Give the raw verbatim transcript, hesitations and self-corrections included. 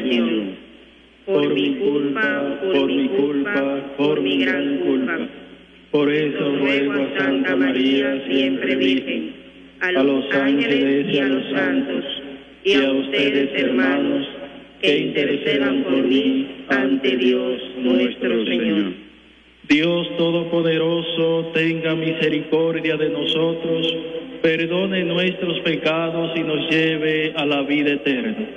condenación. Por mi culpa, por mi culpa, por mi gran culpa. Por eso ruego a Santa María, siempre Virgen, a los ángeles y a los santos, y a ustedes, hermanos, que intercedan por mí ante Dios nuestro Señor. Dios Todopoderoso, tenga misericordia de nosotros, perdone nuestros pecados y nos lleve a la vida eterna.